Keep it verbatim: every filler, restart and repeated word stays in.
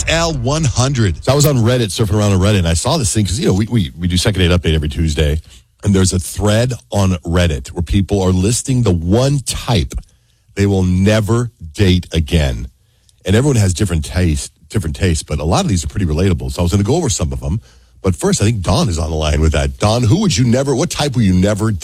L one hundred. So I was on Reddit, surfing around on Reddit, and I saw this thing because, you know, we, we, we do Second Date Update every Tuesday, and there's a thread on Reddit where people are listing the one type they will never date again. And everyone has different taste, different tastes, but a lot of these are pretty relatable. So I was going to go over some of them. But first, I think Dawn is on the line with that. Dawn, who would you never, what type will you never date?